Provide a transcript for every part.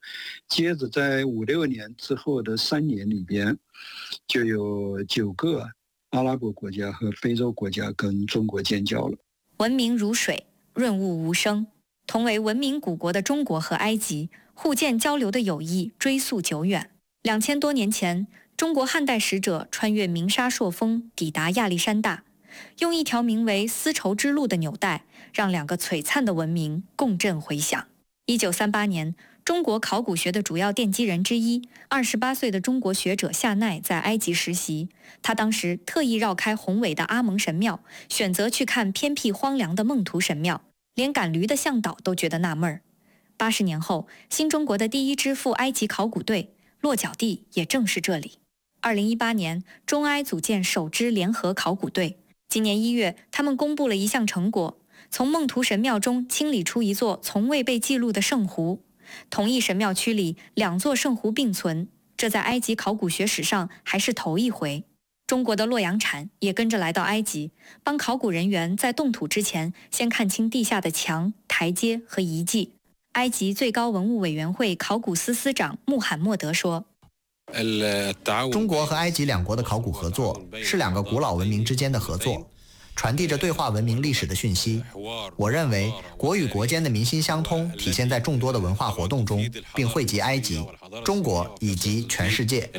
接着在5、6年之后的3年里边，就有9个阿拉伯国家和非洲国家跟中国建交了。 文明如水，润物无声。同为文明古国的中国和埃及，互鉴交流的友谊追溯久远。2000多年前，中国汉代使者穿越鸣沙朔风，抵达亚历山大，用一条名为丝绸之路的纽带，让2个璀璨的文明共振回响。1938年，中国考古学的主要奠基人之一，28岁的中国学者夏奈在埃及实习。他当时特意绕开宏伟的阿蒙神庙，选择去看偏僻荒凉的孟图神庙，连赶驴的向导都觉得纳闷儿。80年后，新中国的第一支赴埃及考古队落脚地也正是这里。2018年，中埃组建首支联合考古队。今年1月，他们公布了一项成果，从孟图神庙中清理出一座从未被记录的圣湖。同一神庙区里2座圣湖并存，这在埃及考古学史上还是头一回。中国的洛阳铲也跟着来到埃及，帮考古人员在动土之前先看清地下的墙、台阶和遗迹。埃及最高文物委员会考古司司长穆罕默德说， 中国和埃及2国的考古合作是2个古老文明之间的合作，传递着对话文明历史的讯息。我认为国与国间的民心相通体现在众多的文化活动中，并惠及埃及、中国以及全世界。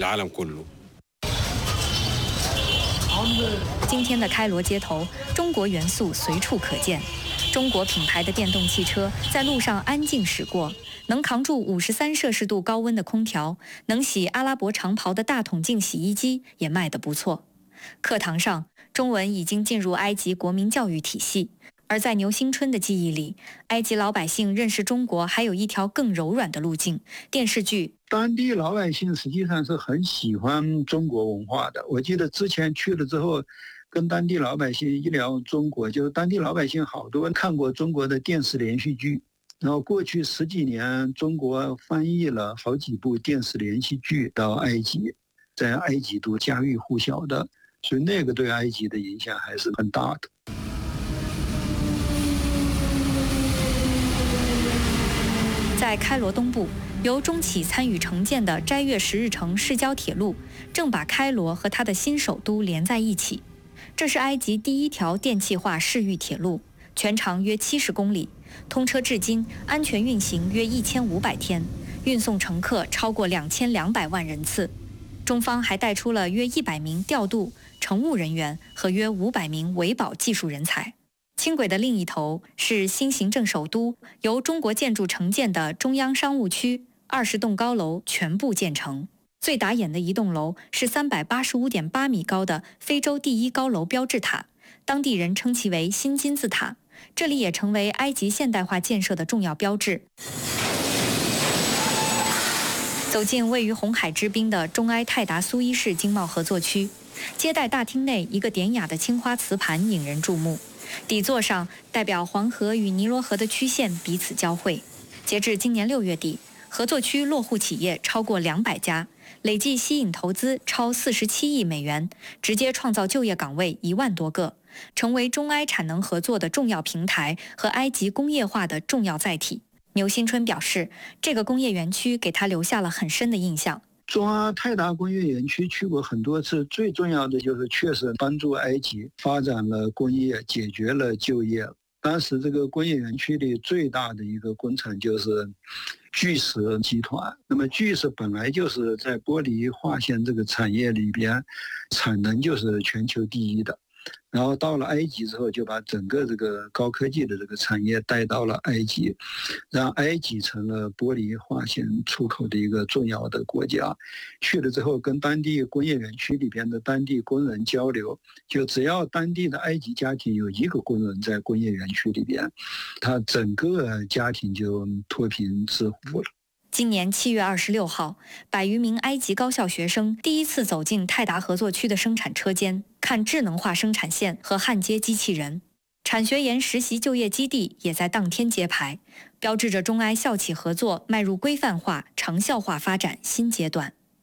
今天的开罗街头，中国元素随处可见。中国品牌的电动汽车在路上安静驶过，能扛住53摄氏度高温的空调，能洗阿拉伯长袍的大桶净洗衣机也卖得不错。课堂上，中文已经进入埃及国民教育体系，而在牛新春的记忆里，埃及老百姓认识中国还有一条更柔软的路径——电视剧。 当地老百姓实际上是很喜欢中国文化的。我记得之前去了之后，跟当地老百姓一聊中国，就是当地老百姓好多看过中国的电视连续剧，然后过去10几年，中国翻译了好几部电视连续剧到埃及，在埃及都家喻户晓的，所以那个对埃及的影响还是很大的。 在开罗东部，由中企参与承建的斋月10日城市郊铁路，正把开罗和它的新首都连在一起。这是埃及第1条电气化市域铁路，全长约70公里，通车至今，安全运行约1500天，运送乘客超过2200万人次。中方还带出了约100名调度、乘务人员和约500名维保技术人才。轻轨的另一头是新行政首都，由中国建筑承建的中央商务区，20栋高楼全部建成。最打眼的一栋楼是385.8米高的非洲第1高楼标志塔，当地人称其为新金字塔。这里也成为埃及现代化建设的重要标志。走进位于红海之滨的中埃泰达苏伊士经贸合作区，接待大厅内一个典雅的青花瓷盘引人注目，底座上代表黄河与尼罗河的曲线彼此交汇。截至今年6月底，合作区落户企业超过200家，累计吸引投资超47亿美元，直接创造就业岗位1万多个，成为中埃产能合作的重要平台和埃及工业化的重要载体。牛新春表示，这个工业园区给他留下了很深的印象。 中阿泰达工业园区去过很多次，最重要的就是确实帮助埃及发展了工业，解决了就业。当时这个工业园区里最大的一个工厂就是巨石集团。那么巨石本来就是在玻璃化纤这个产业里边，产能就是全球第1的。然后到了埃及之后，就把整个这个高科技的这个产业带到了埃及，让埃及成了玻璃化纤出口的一个重要的国家。去了之后，跟当地工业园区里边的当地工人交流，就只要当地的埃及家庭有1个工人在工业园区里边，他整个家庭就脱贫致富了。 今年7月26号，100余名埃及高校学生第一次走进泰达合作区的生产车间，看智能化生产线和焊接机器人。产学研实习就业基地也在当天揭牌，标志着中埃校企合作迈入规范化、长效化发展新阶段。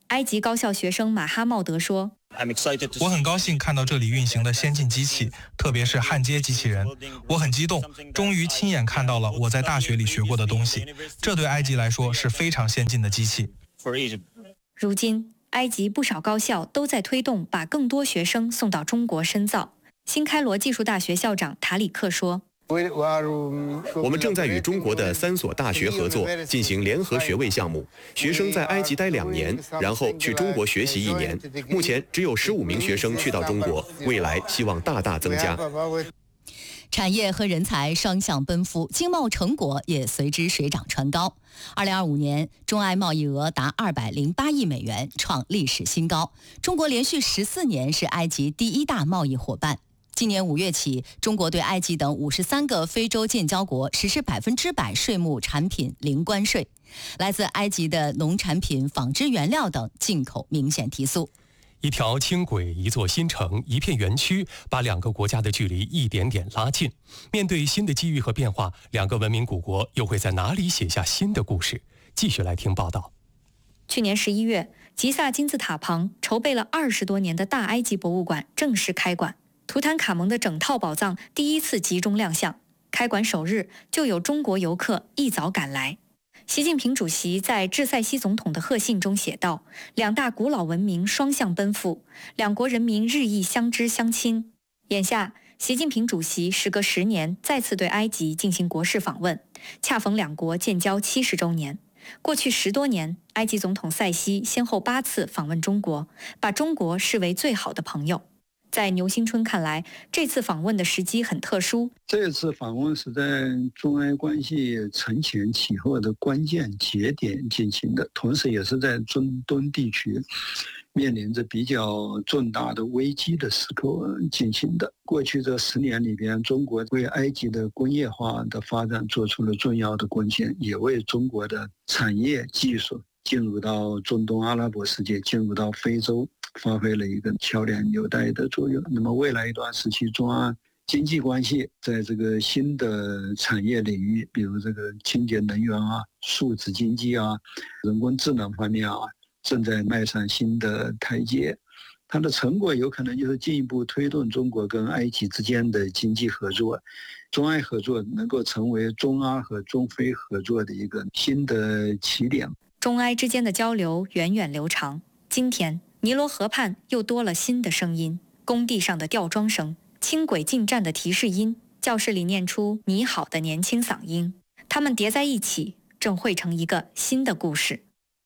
埃及高校学生马哈茂德说， 我很高兴看到这里运行的先进机器，特别是焊接机器人。我很激动，终于亲眼看到了我在大学里学过的东西。这对埃及来说是非常先进的机器。 如今，埃及不少高校都在推动把更多学生送到中国深造。新开罗技术大学校长塔里克说， 我们正在与中国的3所大学合作，进行联合学位项目。学生在埃及待2年，然后去中国学习1年。目前只有15名学生去到中国，未来希望大大增加。 产业和人才双向奔赴，经贸成果也随之水涨船高。2025年，中埃贸易额达208亿美元，创历史新高。中国连续14年是埃及第1大贸易伙伴。今年5月起，中国对埃及等53个非洲建交国实施100%税目产品零关税。来自埃及的农产品、纺织原料等进口明显提速。 一条轻轨，一座新城，一片园区，把2个国家的距离一点点拉近。面对新的机遇和变化，2个文明古国又会在哪里写下新的故事？继续来听报道。 去年11月，吉萨金字塔旁筹备了20多年的大埃及博物馆正式开馆。图坦卡蒙的整套宝藏第一次集中亮相，开馆首日就有中国游客一早赶来。习近平主席在致塞西总统的贺信中写道：“2大古老文明双向奔赴，2国人民日益相知相亲。”眼下，习近平主席时隔10年再次对埃及进行国事访问，恰逢2国建交70周年。过去10多年，埃及总统塞西先后8次访问中国，把中国视为最好的朋友。在牛新春看来，这次访问的时机很特殊。 这次访问是在中埃关系承前启后的关键节点进行的，同时也是在中东地区面临着比较重大的危机的时刻进行的。过去这10年里边，中国为埃及的工业化的发展做出了重要的贡献，也为中国的产业技术进入到中东阿拉伯世界、进入到非洲发挥了一个桥梁纽带的作用。那么未来一段时期，中阿经济关系在这个新的产业领域，比如这个清洁能源啊、数字经济啊、人工智能方面啊，正在迈上新的台阶。它的成果有可能就是进一步推动中国跟埃及之间的经济合作，中埃合作能够成为中阿和中非合作的一个新的起点。 中埃之间的交流源远流长，今天尼罗河畔又多了新的声音：工地上的吊装声、轻轨进站的提示音、教室里念出你好的年轻嗓音，它们叠在一起，正汇成一个新的故事。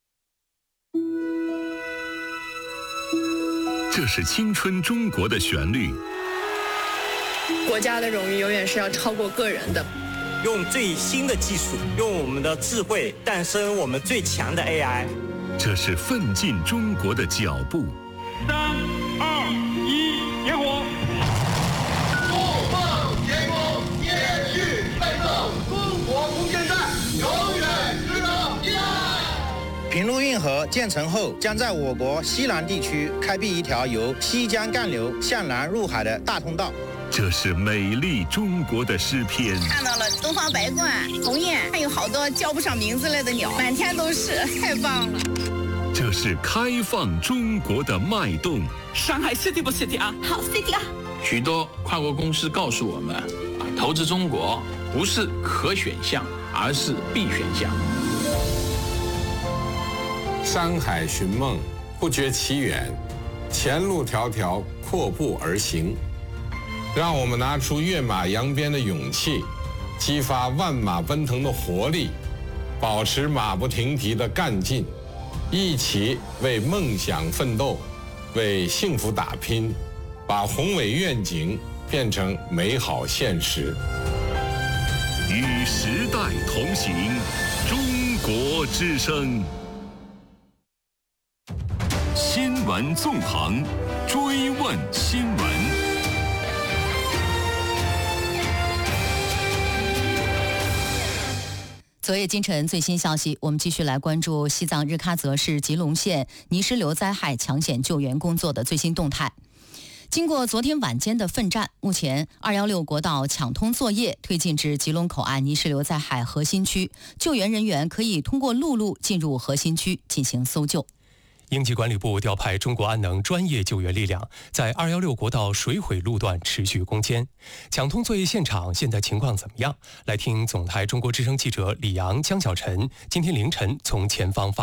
这是青春中国的旋律。 国家的荣誉永远是要超过个人的。 用最新的技术，用我们的智慧诞生我们最强的 AI。 这是奋进中国的脚步。 3、2、1，点火！ 不放天空，延续奋斗，中国空间站永远值得依赖。 平陆运河建成后，将在我国西南地区开辟一条由西江干流向南入海的大通道。 这是美丽中国的诗篇。 看到了东方白鹳、鸿雁，还有好多叫不上名字来的鸟，满天都是，太棒了。 这是开放中国的脉动。 上海 City 不 City 啊？ 好 City 啊！ 许多跨国公司告诉我们，投资中国不是可选项，而是必选项。 山海寻梦，不觉其远；前路迢迢，阔步而行。让我们拿出跃马扬鞭的勇气，激发万马奔腾的活力，保持马不停蹄的干劲，一起为梦想奋斗，为幸福打拼，把宏伟愿景变成美好现实。 与时代同行，中国之声。新闻纵横，追问新闻。 昨夜今晨最新消息，我们继续来关注西藏日喀则市吉隆县泥石流灾害抢险救援工作的最新动态。经过昨天晚间的奋战，目前216国道抢通作业推进至吉隆口岸泥石流灾害核心区，救援人员可以通过陆路进入核心区进行搜救。 应急管理部调派中国安能专业救援力量，在216国道水毁路段持续攻坚。抢通作业现场现在情况怎么样？来听总台中国之声记者李阳、江小晨今天凌晨从前方发